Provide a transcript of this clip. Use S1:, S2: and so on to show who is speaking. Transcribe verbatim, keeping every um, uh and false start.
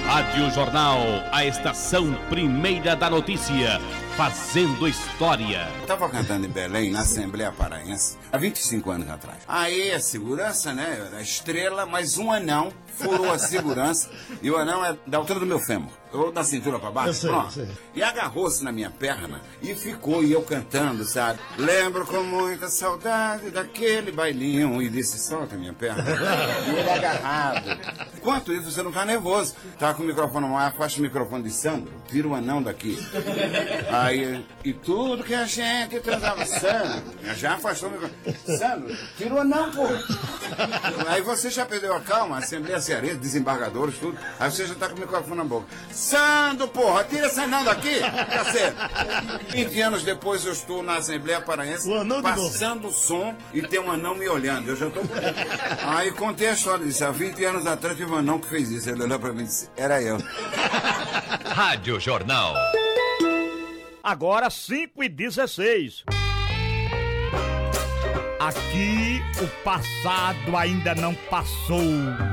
S1: Rádio Jornal, a estação primeira da notícia, fazendo história.
S2: Eu tava cantando em Belém, na Assembleia Paraense, há vinte e cinco anos atrás. Aí a segurança, né, a estrela, mas um anão furou a segurança, e o anão é da altura do meu fêmur, ou da cintura pra baixo,
S3: eu sei,
S2: pronto.
S3: eu sei.
S2: E agarrou-se na minha perna e ficou, e eu cantando, sabe? Lembro com muita saudade daquele bailinho, e disse, solta minha perna. E ele agarrado. Enquanto isso, você não tá nervoso. Tá com o microfone no ar, afasta o microfone de Sandro, tira o anão daqui. Aí, e tudo que a gente transava, Sandro, já afastou o microfone. Sandro, tira o anão, pô. Aí você já perdeu a calma, a Assembleia Cearense, desembargadores, tudo. Aí você já tá com o microfone na boca. Sandro, porra, tira esse anão daqui, cacete. vinte anos depois eu estou na Assembleia Paraense, passando o som e tem um anão me olhando. Eu já tô... Aí contei a história disso. Há vinte anos atrás teve um anão que fez isso. Ele olhou pra mim e disse, era eu.
S1: Rádio Jornal.
S4: Agora cinco e dezesseis. Aqui o passado ainda não passou.